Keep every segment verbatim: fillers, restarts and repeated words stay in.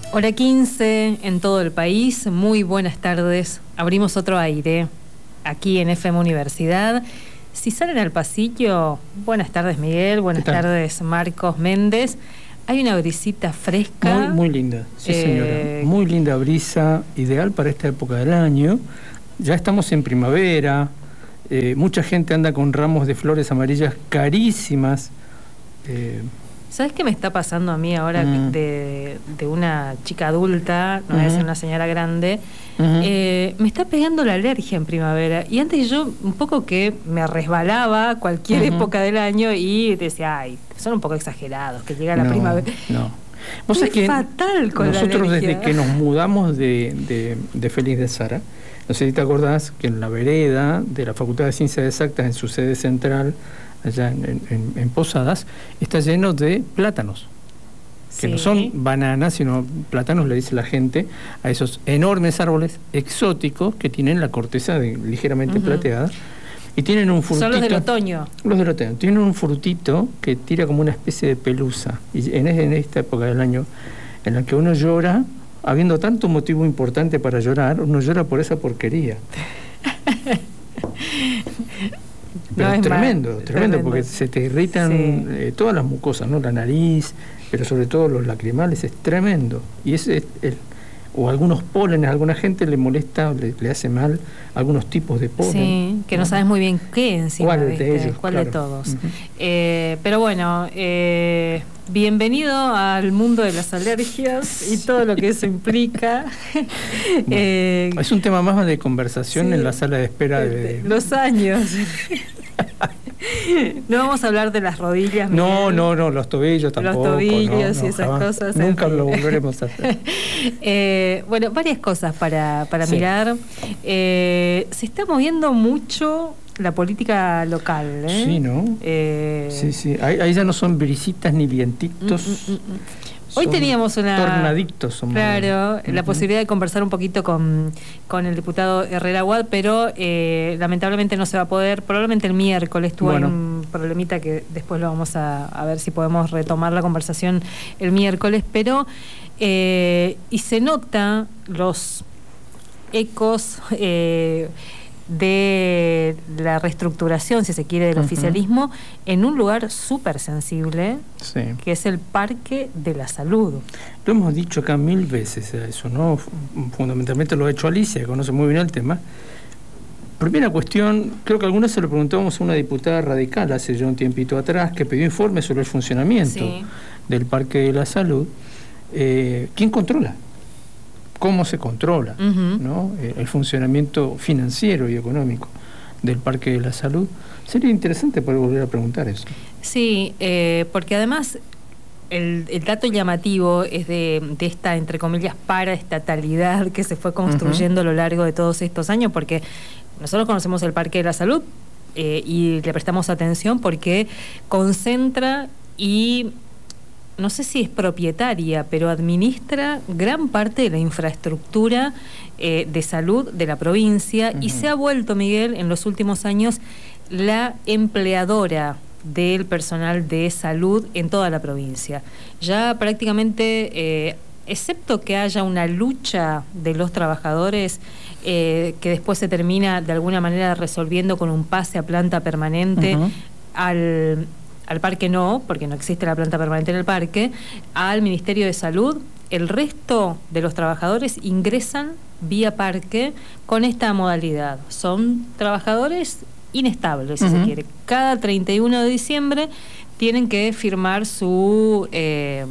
Hora quince en todo el país, muy buenas tardes. Abrimos otro aire aquí en F M Universidad. Si salen al pasillo, buenas tardes Miguel, buenas tardes Marcos Méndez. Hay una brisita fresca. Muy, muy linda, sí eh, señora. Muy linda brisa, ideal para esta época del año. Ya estamos en primavera, eh, mucha gente anda con ramos de flores amarillas carísimas. Eh, ¿Sabes qué me está pasando a mí ahora mm. de, de una chica adulta, no uh-huh. voy a ser una señora grande? Uh-huh. Eh, me está pegando la alergia en primavera. Y antes yo un poco que me resbalaba cualquier uh-huh. época del año y decía, ay, son un poco exagerados, que llega la no, primavera. No, vos sabés que fatal con nosotros la alergia. Desde que nos mudamos de, de, de Félix de Sara, no sé si te acordás que en la vereda de la Facultad de Ciencias Exactas, en su sede central, allá en, en, en Posadas, está lleno de plátanos, que sí. no son bananas, sino plátanos, le dice la gente, a esos enormes árboles exóticos que tienen la corteza de, ligeramente uh-huh. plateada, y tienen un frutito. Son los del otoño. Los del otoño. Tienen un frutito que tira como una especie de pelusa, y en, en esta época del año, en la que uno llora, habiendo tanto motivo importante para llorar, uno llora por esa porquería. Pero no, es tremendo, tremendo, tremendo, porque se te irritan sí. eh, todas las mucosas, ¿no? La nariz, pero sobre todo los lacrimales, es tremendo. Y ese es el, o algunos pólenes, a alguna gente le molesta, le, le hace mal algunos tipos de polen. Sí, que no, no sabes muy bien qué encima. ¿Cuál ¿viste? de ellos? ¿Cuál claro. de todos? Uh-huh. Eh, pero bueno, eh, bienvenido al mundo de las alergias y todo lo que eso implica. Bueno, eh, es un tema más de conversación sí, en la sala de espera de... de los años. No vamos a hablar de las rodillas. Miguel. No, no, no, los tobillos tampoco. Los tobillos no, no, y esas jamás. cosas. Nunca lo volveremos a hacer. eh, bueno, varias cosas para, para sí. mirar. Eh, se está moviendo mucho la política local, ¿eh? Sí, ¿no? Eh, sí, sí. Ahí, ahí ya no son brisitas ni vientitos. Mm, mm, mm. Hoy teníamos una... Tornaditos. Somos. Claro, uh-huh. la posibilidad de conversar un poquito con, con el diputado Herrera Aguad, pero eh, lamentablemente no se va a poder. Probablemente el miércoles tuvo bueno. un problemita que después lo vamos a, a ver si podemos retomar la conversación el miércoles, pero eh, y se nota los ecos... Eh, de la reestructuración, si se quiere, del uh-huh. oficialismo en un lugar súper sensible, sí. que es el Parque de la Salud. Lo hemos dicho acá mil veces eso, ¿no? Fundamentalmente lo ha hecho Alicia, que conoce muy bien el tema. Primera cuestión, creo que alguna vez se lo preguntamos a una diputada radical hace ya un tiempito atrás, que pidió informes sobre el funcionamiento sí. del Parque de la Salud. Eh, ¿Quién controla? ¿Cómo se controla uh-huh. ¿no? el funcionamiento financiero y económico del Parque de la Salud? Sería interesante poder volver a preguntar eso. Sí, eh, porque además el, el dato llamativo es de, de esta, entre comillas, paraestatalidad que se fue construyendo uh-huh. a lo largo de todos estos años, porque nosotros conocemos el Parque de la Salud eh, y le prestamos atención porque concentra y... no sé si es propietaria, pero administra gran parte de la infraestructura eh, de salud de la provincia uh-huh. y se ha vuelto, Miguel, en los últimos años la empleadora del personal de salud en toda la provincia. Ya prácticamente, eh, excepto que haya una lucha de los trabajadores eh, que después se termina de alguna manera resolviendo con un pase a planta permanente uh-huh. al... al parque no, porque no existe la planta permanente en el parque, al Ministerio de Salud, el resto de los trabajadores ingresan vía parque con esta modalidad. Son trabajadores inestables, uh-huh. si se quiere. Cada treinta y uno de diciembre tienen que firmar su, eh,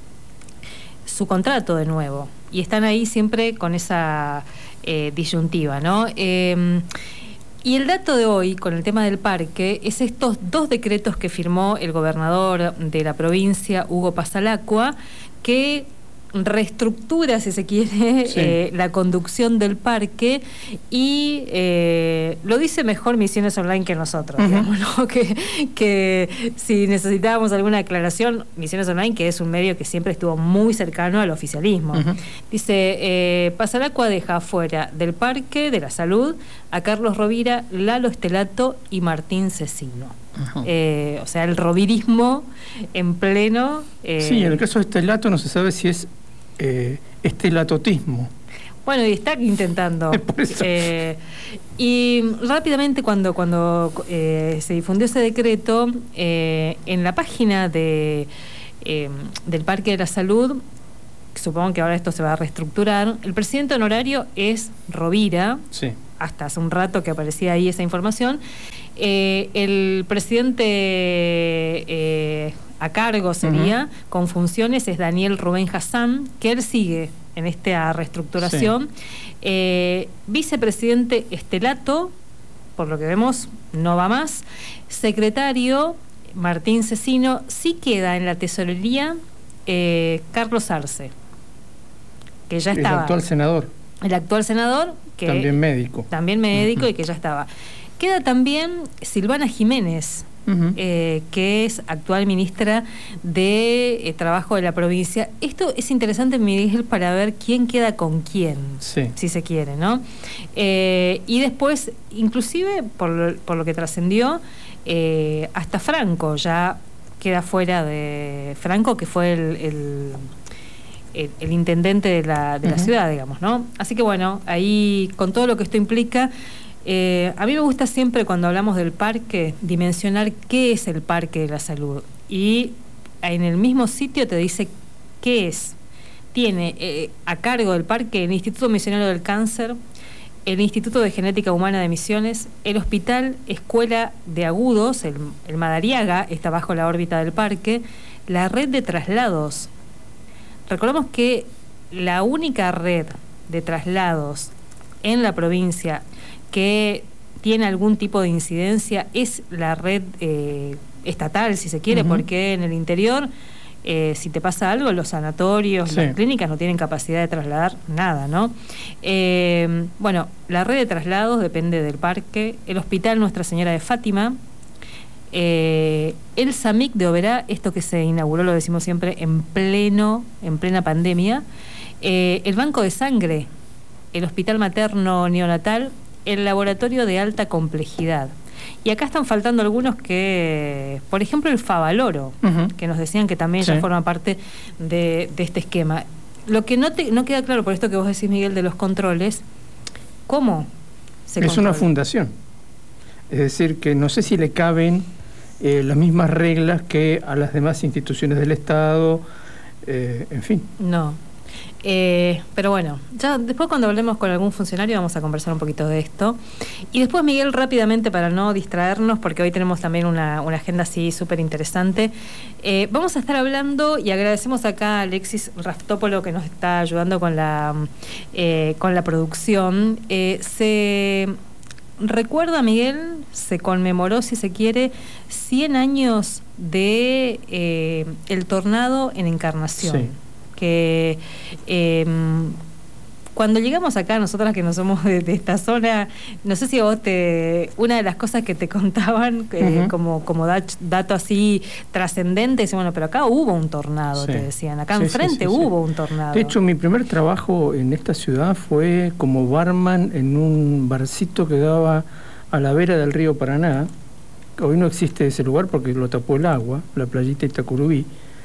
su contrato de nuevo. Y están ahí siempre con esa eh, disyuntiva, ¿no? Eh, Y el dato de hoy, con el tema del parque, es estos dos decretos que firmó el gobernador de la provincia, Hugo Pasalacqua, que reestructura, si se quiere, sí. eh, la conducción del parque y eh, lo dice mejor Misiones Online que nosotros, uh-huh. digamos, ¿no? que, que si necesitábamos alguna aclaración, Misiones Online, que es un medio que siempre estuvo muy cercano al oficialismo. Uh-huh. Dice, eh, Pasalacqua deja fuera del Parque de la Salud a Carlos Rovira, Lalo Estelato y Martín Cecino. Uh-huh. Eh, o sea, el rovirismo en pleno. Eh, sí, en el caso de Estelato no se sabe si es eh, estelatotismo. Bueno, y está intentando. Eh, y rápidamente cuando, cuando eh, se difundió ese decreto, eh, en la página de, eh, del Parque de la Salud, supongo que ahora esto se va a reestructurar, el presidente honorario es Rovira, sí. Hasta hace un rato que aparecía ahí esa información. Eh, el presidente eh, a cargo sería, uh-huh. con funciones, es Daniel Rubén Hassan, que él sigue en esta reestructuración. Sí. Eh, vicepresidente Estelato, por lo que vemos, no va más. Secretario Martín Cecino, sí queda en la tesorería eh, Carlos Arce, que ya estaba. El actual senador. El actual senador, que también médico. También médico uh-huh. y que ya estaba. Queda también Silvana Jiménez, uh-huh. eh, que es actual ministra de eh, Trabajo de la provincia. Esto es interesante, Miguel, para ver quién queda con quién, sí. si se quiere, ¿no? Eh, y después, inclusive, por lo, por lo que trascendió, eh, hasta Franco ya queda fuera de... Franco, que fue el... el El, el intendente de la, de uh-huh. la ciudad, digamos, ¿no? Así que bueno, ahí con todo lo que esto implica, eh, a mí me gusta siempre cuando hablamos del parque dimensionar qué es el Parque de la Salud, y en el mismo sitio te dice qué es. Tiene eh, a cargo del parque el Instituto Misionero del Cáncer, el Instituto de Genética Humana de Misiones, el Hospital Escuela de Agudos, el, el Madariaga, está bajo la órbita del parque, la red de traslados. Recordemos que la única red de traslados en la provincia que tiene algún tipo de incidencia es la red eh, estatal, si se quiere, uh-huh. porque en el interior, eh, si te pasa algo, los sanatorios, sí. las clínicas no tienen capacidad de trasladar nada, ¿no? Eh, bueno, la red de traslados depende del parque, el Hospital Nuestra Señora de Fátima, Eh, el SAMIC de Oberá, esto que se inauguró, lo decimos siempre, en pleno, en plena pandemia, eh, el Banco de Sangre, el Hospital Materno Neonatal, el Laboratorio de Alta Complejidad. Y acá están faltando algunos que, por ejemplo, el Favaloro, uh-huh. que nos decían que también sí. ya forma parte de, de este esquema. Lo que no, te, no queda claro, por esto que vos decís, Miguel, de los controles, ¿cómo se Es controla? Una fundación. Es decir, que no sé si le caben eh, las mismas reglas que a las demás instituciones del Estado, eh, en fin. No. Eh, pero bueno, ya después cuando hablemos con algún funcionario vamos a conversar un poquito de esto. Y después, Miguel, rápidamente, para no distraernos, porque hoy tenemos también una, una agenda así súper interesante, eh, vamos a estar hablando, y agradecemos acá a Alexis Raftópolo, que nos está ayudando con la, eh, con la producción. Eh, se... Recuerda, Miguel, se conmemoró, si se quiere, cien años de eh, el tornado en Encarnación. Sí. Que eh, cuando llegamos acá, nosotras que no somos de, de esta zona, no sé si vos te... Una de las cosas que te contaban eh, uh-huh. como, como dat, dato así trascendente, es bueno, pero acá hubo un tornado, sí. te decían. Acá sí, enfrente sí, sí, hubo sí. un tornado. De hecho, mi primer trabajo en esta ciudad fue como barman en un barcito que daba a la vera del río Paraná. Hoy no existe ese lugar porque lo tapó el agua, la playita Itacurubí.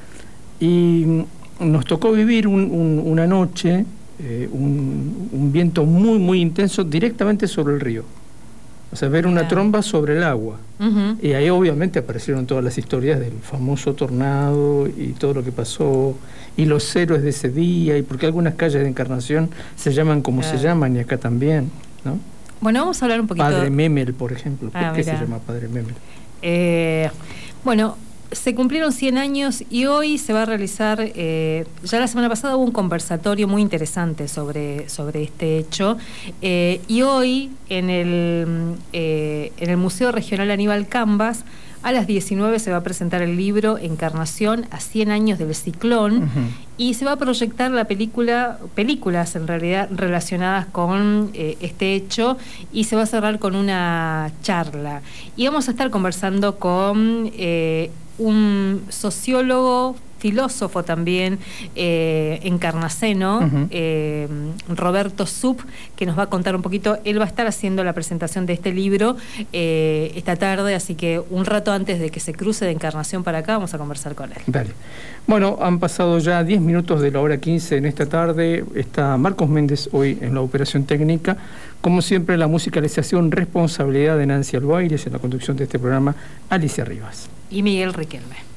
Y nos tocó vivir un, un, una noche... Eh, un, un viento muy muy intenso directamente sobre el río, o sea, ver una claro. tromba sobre el agua, uh-huh. y ahí obviamente aparecieron todas las historias del famoso tornado y todo lo que pasó y los héroes de ese día, y porque algunas calles de Encarnación se llaman como claro. se llaman, y acá también, ¿no? Bueno, vamos a hablar un poquito... Padre Memel, por ejemplo. ¿Por ah, qué mirá. se llama Padre Memel? Eh, bueno... Se cumplieron cien años y hoy se va a realizar, eh, ya la semana pasada hubo un conversatorio muy interesante sobre, sobre este hecho, eh, y hoy en el, eh, en el Museo Regional Aníbal Cambas a las diecinueve se va a presentar el libro Encarnación a cien años del ciclón, uh-huh. y se va a proyectar la película, películas en realidad relacionadas con eh, este hecho, y se va a cerrar con una charla. Y vamos a estar conversando con... Eh, un sociólogo, filósofo también eh, encarnaceno, uh-huh. eh, Roberto Sup, que nos va a contar un poquito. Él va a estar haciendo la presentación de este libro eh, esta tarde, así que un rato antes de que se cruce de Encarnación para acá vamos a conversar con él. Dale. Bueno, han pasado ya diez minutos de la hora quince en esta tarde. Está Marcos Méndez hoy en la operación técnica. Como siempre, la musicalización, responsabilidad de Nancy Albaires, en la conducción de este programa, Alicia Rivas. Y Miguel Riquelme.